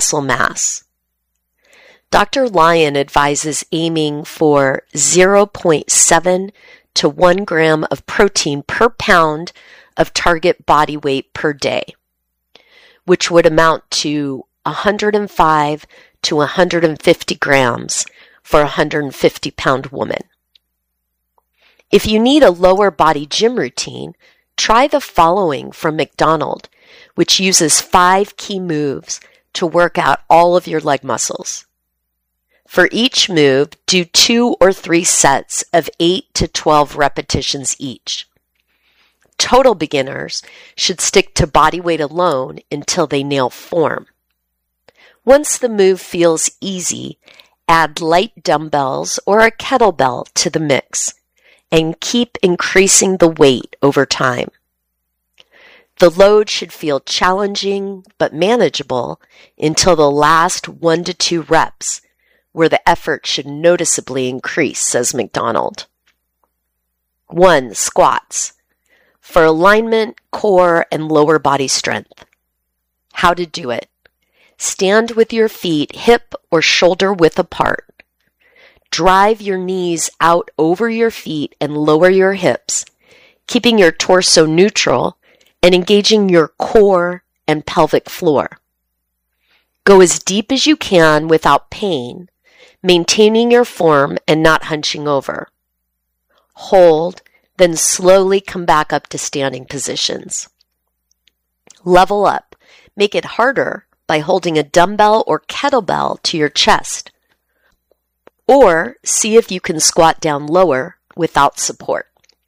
muscle mass. Dr. Lyon advises aiming for 0.7 to 1 gram of protein per pound of target body weight per day, which would amount to 105 to 150 grams for a 150-pound woman. If you need a lower body gym routine, try the following from McDonald, which uses 5 key moves to work out all of your leg muscles. For each move, do 2 or 3 sets of 8 to 12 repetitions each. Total beginners should stick to body weight alone until they nail form. Once the move feels easy, add light dumbbells or a kettlebell to the mix and keep increasing the weight over time. The load should feel challenging but manageable until the last 1 to 2 reps, where the effort should noticeably increase, says McDonald. 1. Squats. For alignment, core, and lower body strength. How to do it. Stand with your feet hip or shoulder width apart. Drive your knees out over your feet and lower your hips, keeping your torso neutral and engaging your core and pelvic floor. Go as deep as you can without pain, maintaining your form and not hunching over. Hold, then slowly come back up to standing positions. Level up. Make it harder by holding a dumbbell or kettlebell to your chest. Or see if you can squat down lower without support.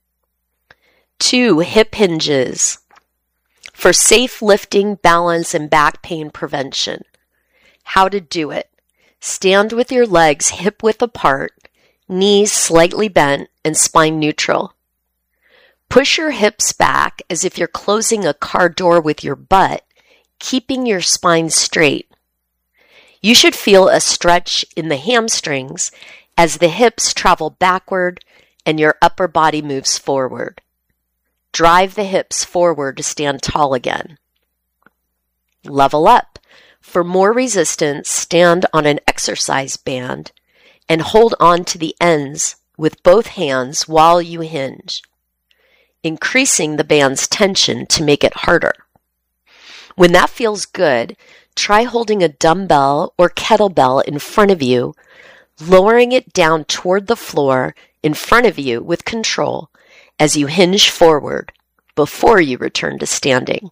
2. Hip hinges. For safe lifting, balance, and back pain prevention. How to do it. Stand with your legs hip width apart, knees slightly bent, and spine neutral. Push your hips back as if you're closing a car door with your butt, keeping your spine straight. You should feel a stretch in the hamstrings as the hips travel backward and your upper body moves forward. Drive the hips forward to stand tall again. Level up. For more resistance, stand on an exercise band and hold on to the ends with both hands while you hinge, increasing the band's tension to make it harder. When that feels good, try holding a dumbbell or kettlebell in front of you, lowering it down toward the floor in front of you with control as you hinge forward before you return to standing.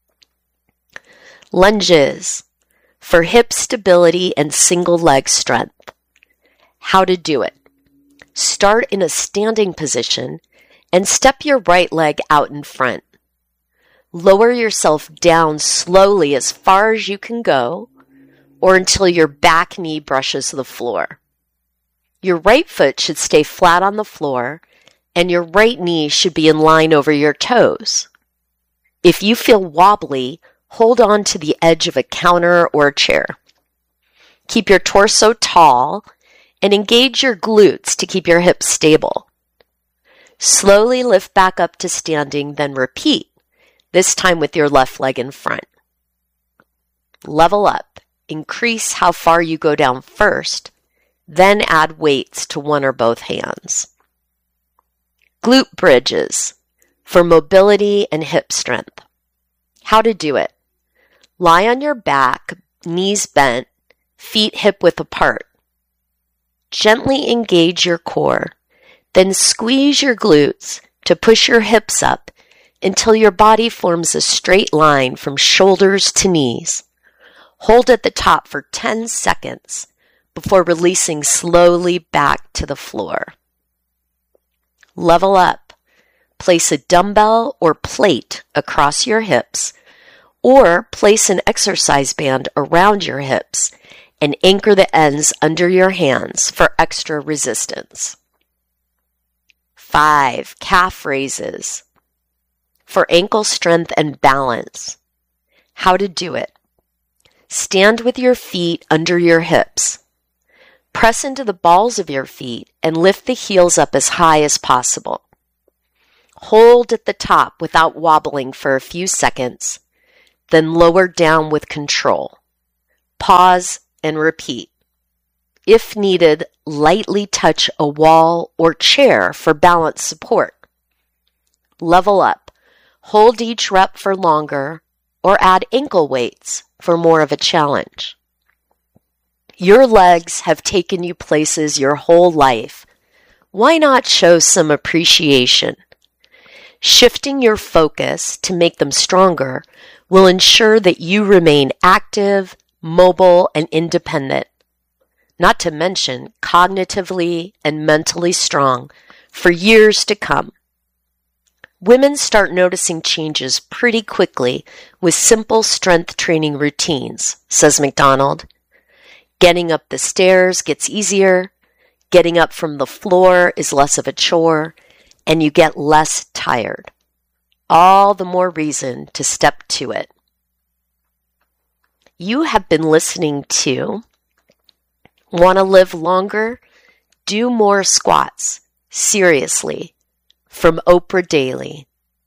Lunges. For hip stability and single leg strength. How to do it. Start in a standing position and step your right leg out in front. Lower yourself down slowly as far as you can go or until your back knee brushes the floor. Your right foot should stay flat on the floor and your right knee should be in line over your toes. If you feel wobbly, hold on to the edge of a counter or a chair. Keep your torso tall and engage your glutes to keep your hips stable. Slowly lift back up to standing, then repeat, this time with your left leg in front. Level up. Increase how far you go down first, then add weights to one or both hands. Glute bridges for mobility and hip strength. How to do it. Lie on your back, knees bent, feet hip width apart. Gently engage your core, then squeeze your glutes to push your hips up until your body forms a straight line from shoulders to knees. Hold at the top for 10 seconds before releasing slowly back to the floor. Level up. Place a dumbbell or plate across your hips, or place an exercise band around your hips and anchor the ends under your hands for extra resistance. 5. Calf raises. For ankle strength and balance. How to do it. Stand with your feet under your hips. Press into the balls of your feet and lift the heels up as high as possible. Hold at the top without wobbling for a few seconds, then lower down with control. Pause and repeat. If needed, lightly touch a wall or chair for balance support. Level up. Hold each rep for longer or add ankle weights for more of a challenge. Your legs have taken you places your whole life. Why not show some appreciation? Shifting your focus to make them stronger will ensure that you remain active, mobile, and independent, not to mention cognitively and mentally strong for years to come. Women start noticing changes pretty quickly with simple strength training routines, says McDonald. Getting up the stairs gets easier, getting up from the floor is less of a chore, and you get less tired. All the more reason to step to it. You have been listening to Want to Live Longer? Do More Squats. Seriously. From Oprah Daily.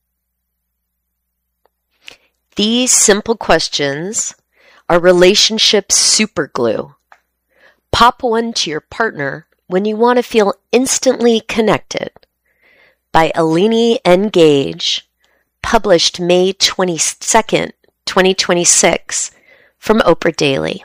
These simple questions are relationship superglue. Pop one to your partner when you want to feel instantly connected. By Eleni N. Gage, published May 22nd, 2026, from Oprah Daily.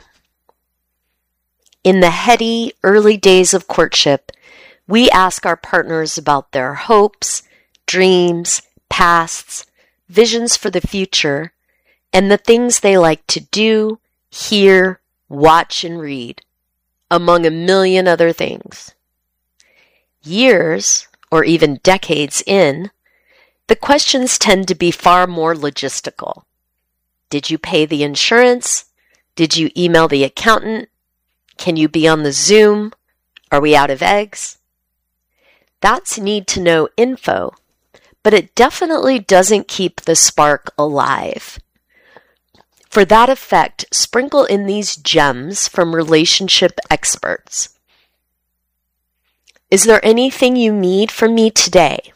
In the heady early days of courtship, we ask our partners about their hopes, dreams, pasts, visions for the future, and the things they like to do, hear, watch, and read, among a million other things. Years, or even decades in, the questions tend to be far more logistical. Did you pay the insurance? Did you email the accountant? Can you be on the Zoom? Are we out of eggs? That's need-to-know info, but it definitely doesn't keep the spark alive. For that effect, sprinkle in these gems from relationship experts. Is there anything you need from me today?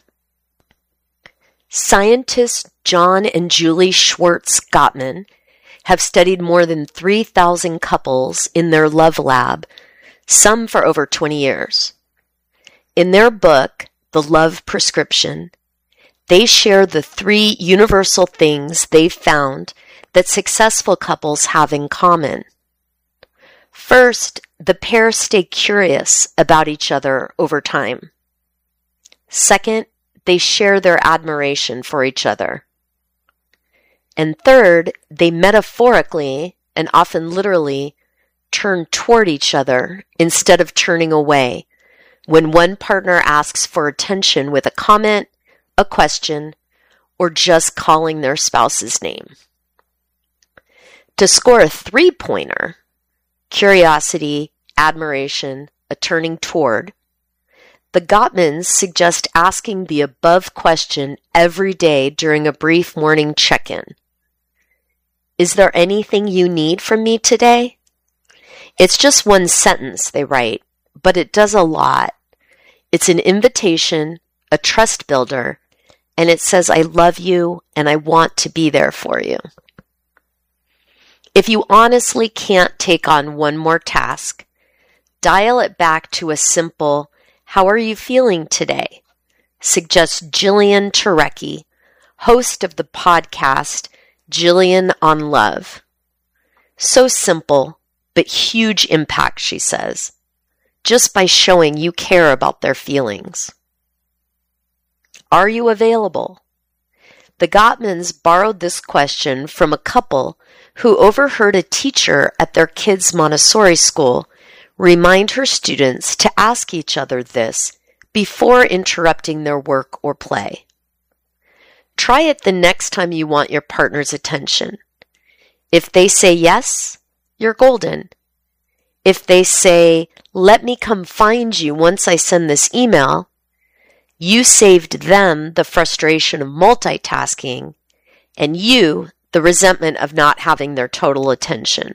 Scientists John and Julie Schwartz-Gottman have studied more than 3,000 couples in their love lab, some for over 20 years. In their book, The Love Prescription, they share the 3 universal things they've found that successful couples have in common. First, the pair stay curious about each other over time. Second, they share their admiration for each other. And third, they metaphorically, and often literally, turn toward each other instead of turning away when one partner asks for attention with a comment, a question, or just calling their spouse's name. To score a 3-pointer, curiosity, admiration, a turning toward, the Gottmans suggest asking the above question every day during a brief morning check-in. Is there anything you need from me today? It's just one sentence, they write, but it does a lot. It's an invitation, a trust builder, and it says, I love you and I want to be there for you. If you honestly can't take on one more task, dial it back to a simple, how are you feeling today? Suggests Jillian Turecki, host of the podcast Jillian on Love. So simple, but huge impact, she says, just by showing you care about their feelings. Are you available? The Gottmans borrowed this question from a couple who overheard a teacher at their kids' Montessori school remind her students to ask each other this before interrupting their work or play. Try it the next time you want your partner's attention. If they say yes, you're golden. If they say, let me come find you once I send this email, you saved them the frustration of multitasking and you the resentment of not having their total attention.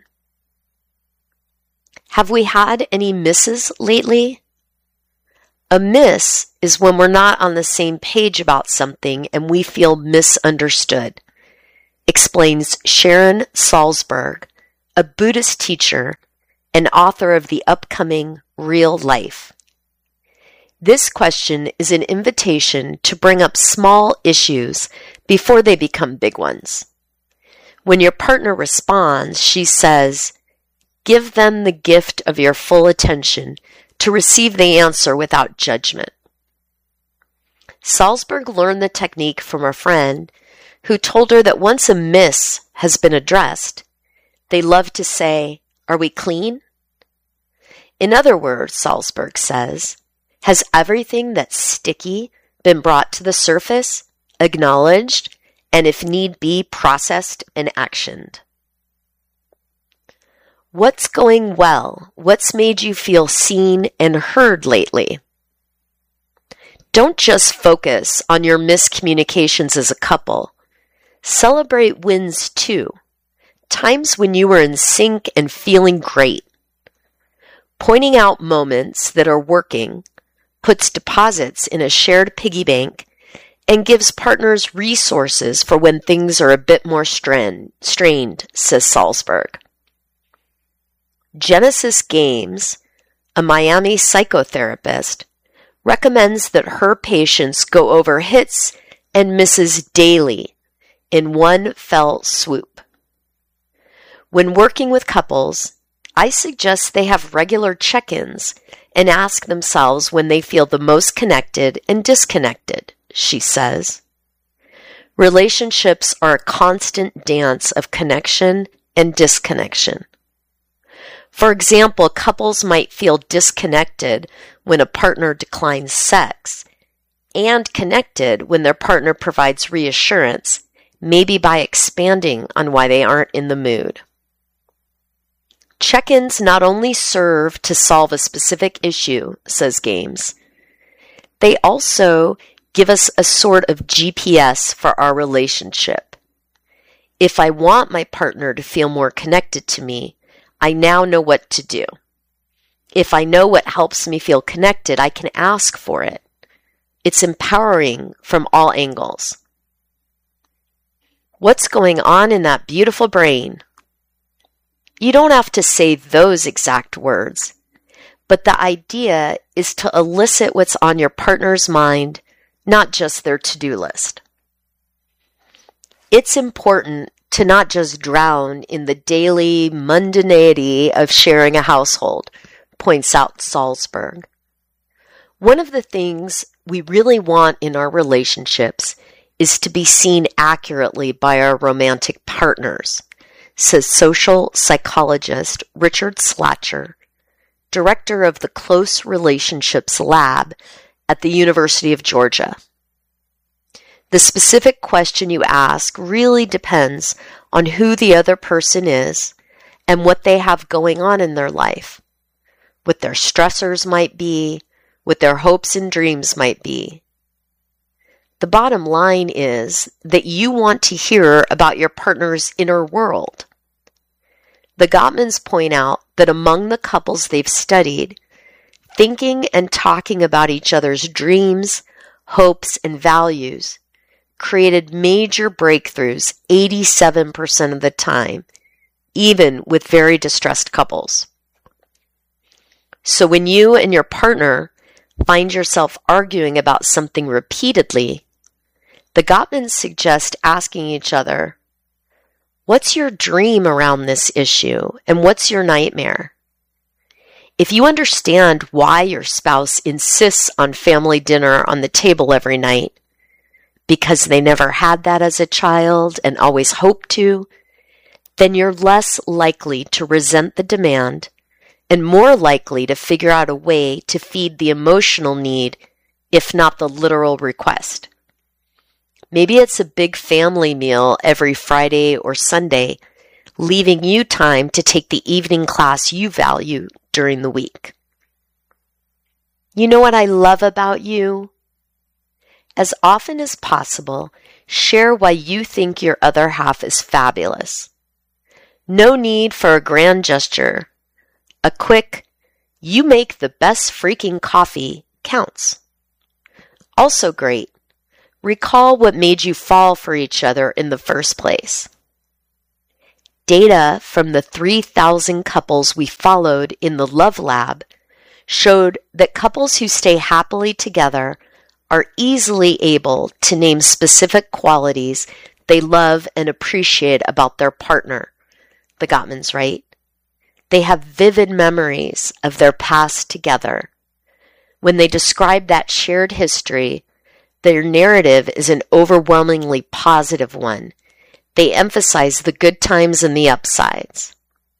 Have we had any misses lately? A miss is when we're not on the same page about something and we feel misunderstood, explains Sharon Salzberg, a Buddhist teacher and author of the upcoming Real Life. This question is an invitation to bring up small issues before they become big ones. When your partner responds, she says, give them the gift of your full attention to receive the answer without judgment. Salzberg learned the technique from a friend who told her that once a miss has been addressed, they love to say, are we clean? In other words, Salzberg says, has everything that's sticky been brought to the surface, acknowledged, and if need be, processed and actioned? What's going well? What's made you feel seen and heard lately? Don't just focus on your miscommunications as a couple. Celebrate wins too. Times when you were in sync and feeling great. Pointing out moments that are working puts deposits in a shared piggy bank and gives partners resources for when things are a bit more strained, says Salzberg. Genesis Games, a Miami psychotherapist, recommends that her patients go over hits and misses daily in one fell swoop. When working with couples, I suggest they have regular check-ins and ask themselves when they feel the most connected and disconnected, she says. Relationships are a constant dance of connection and disconnection. For example, couples might feel disconnected when a partner declines sex and connected when their partner provides reassurance, maybe by expanding on why they aren't in the mood. Check-ins not only serve to solve a specific issue, says Games, they also give us a sort of GPS for our relationship. If I want my partner to feel more connected to me, I now know what to do. If I know what helps me feel connected, I can ask for it. It's empowering from all angles. What's going on in that beautiful brain? You don't have to say those exact words, but the idea is to elicit what's on your partner's mind, not just their to-do list. It's important to not just drown in the daily mundanity of sharing a household, points out Salzberg. One of the things we really want in our relationships is to be seen accurately by our romantic partners, says social psychologist Richard Slatcher, director of the Close Relationships Lab at the University of Georgia. The specific question you ask really depends on who the other person is and what they have going on in their life, what their stressors might be, what their hopes and dreams might be. The bottom line is that you want to hear about your partner's inner world. The Gottmans point out that among the couples they've studied, thinking and talking about each other's dreams, hopes, and values created major breakthroughs 87% of the time, even with very distressed couples. So when you and your partner find yourself arguing about something repeatedly, the Gottmans suggest asking each other, what's your dream around this issue and what's your nightmare? If you understand why your spouse insists on family dinner on the table every night, because they never had that as a child and always hoped to, then you're less likely to resent the demand and more likely to figure out a way to feed the emotional need, if not the literal request. Maybe it's a big family meal every Friday or Sunday, leaving you time to take the evening class you value during the week. You know what I love about you? As often as possible, share why you think your other half is fabulous. No need for a grand gesture. A quick, you make the best freaking coffee counts. Also great, recall what made you fall for each other in the first place. Data from the 3,000 couples we followed in the Love Lab showed that couples who stay happily together are easily able to name specific qualities they love and appreciate about their partner. The Gottmans write. They have vivid memories of their past together. When they describe that shared history, their narrative is an overwhelmingly positive one. They emphasize the good times and the upsides.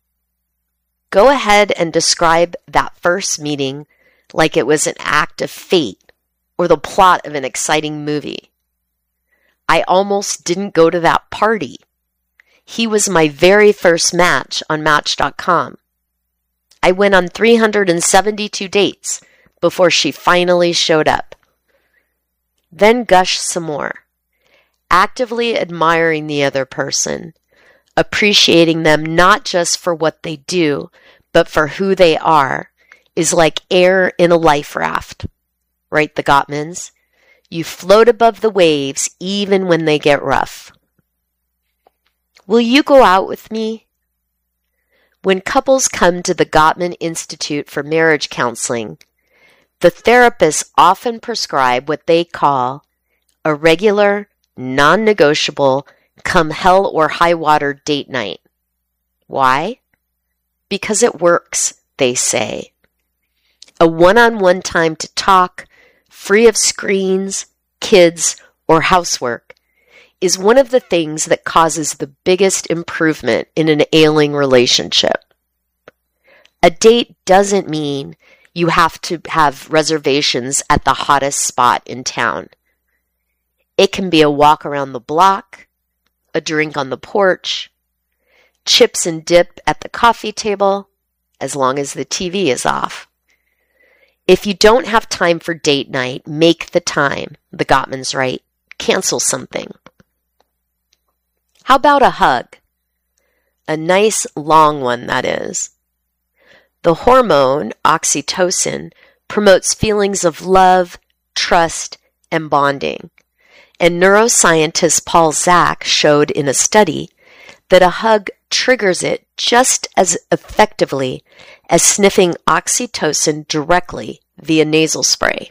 Go ahead and describe that first meeting like it was an act of fate or the plot of an exciting movie. I almost didn't go to that party. He was my very first match on Match.com. I went on 372 dates before she finally showed up. Then gush some more, actively admiring the other person, appreciating them not just for what they do, but for who they are, is like air in a life raft. Write the Gottmans. You float above the waves even when they get rough. Will you go out with me? When couples come to the Gottman Institute for Marriage Counseling, the therapists often prescribe what they call a regular, non-negotiable, come hell or high water date night. Why? Because it works, they say. A one-on-one time to talk, free of screens, kids, or housework, is one of the things that causes the biggest improvement in an ailing relationship. A date doesn't mean you have to have reservations at the hottest spot in town. It can be a walk around the block, a drink on the porch, chips and dip at the coffee table, as long as the TV is off. If you don't have time for date night, make the time, the Gottmans write. Cancel something. How about a hug? A nice long one, that is. The hormone, oxytocin, promotes feelings of love, trust, and bonding. And neuroscientist Paul Zak showed in a study that a hug triggers it just as effectively as sniffing oxytocin directly via nasal spray.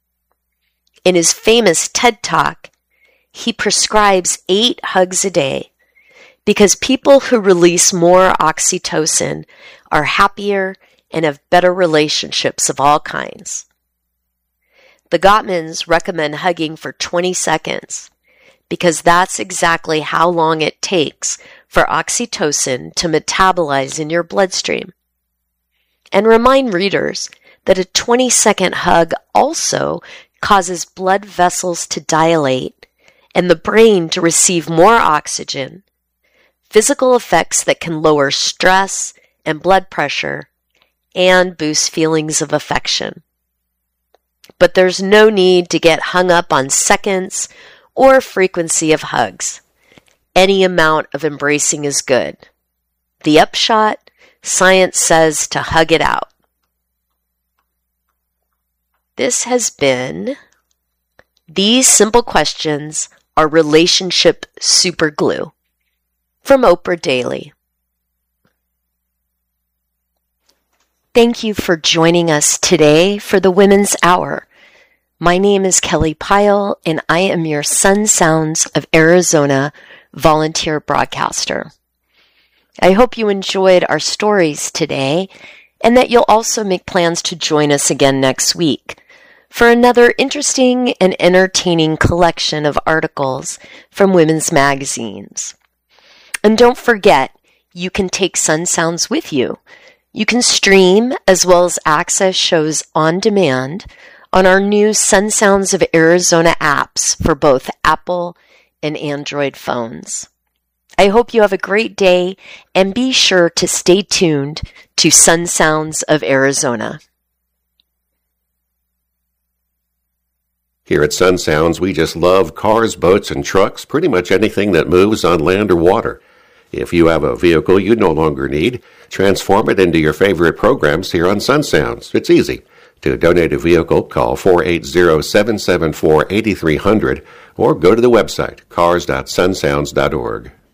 In his famous TED Talk, he prescribes 8 hugs a day because people who release more oxytocin are happier and have better relationships of all kinds. The Gottmans recommend hugging for 20 seconds because that's exactly how long it takes for oxytocin to metabolize in your bloodstream. And remind readers that a 20-second hug also causes blood vessels to dilate and the brain to receive more oxygen, physical effects that can lower stress and blood pressure and boost feelings of affection. But there's no need to get hung up on seconds or frequency of hugs. Any amount of embracing is good. The upshot, science says to hug it out. This has been These Simple Questions Are Relationship Superglue from Oprah Daily. Thank you for joining us today for the Women's Hour. My name is Kelly Pyle, and I am your Sun Sounds of Arizona volunteer broadcaster. I hope you enjoyed our stories today and that you'll also make plans to join us again next week for another interesting and entertaining collection of articles from women's magazines. And don't forget, you can take Sun Sounds with you. You can stream as well as access shows on demand on our new Sun Sounds of Arizona apps for both Apple and Android phones. I hope you have a great day and be sure to stay tuned to Sun Sounds of Arizona. Here at Sun Sounds, we just love cars, boats, and trucks, pretty much anything that moves on land or water. If you have a vehicle you no longer need, transform it into your favorite programs here on Sun Sounds. It's easy. To donate a vehicle, call 480-774-8300 or go to the website cars.sunsounds.org.